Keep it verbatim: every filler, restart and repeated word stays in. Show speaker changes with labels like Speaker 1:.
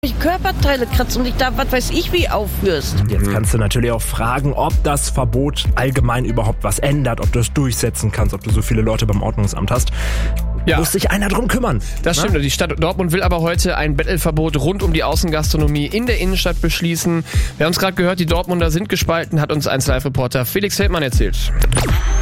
Speaker 1: Körperteile kratzt und dich da, was weiß ich, wie aufführst.
Speaker 2: Jetzt kannst du natürlich auch fragen, ob das Verbot allgemein überhaupt was ändert, ob du es durchsetzen kannst, ob du so viele Leute beim Ordnungsamt hast. Ja. Muss sich einer drum kümmern.
Speaker 3: Das stimmt. Die Stadt Dortmund will aber heute ein Bettelverbot rund um die Außengastronomie in der Innenstadt beschließen. Wir haben es gerade gehört, die Dortmunder sind gespalten, hat uns eins Live-Reporter Felix Feldmann erzählt.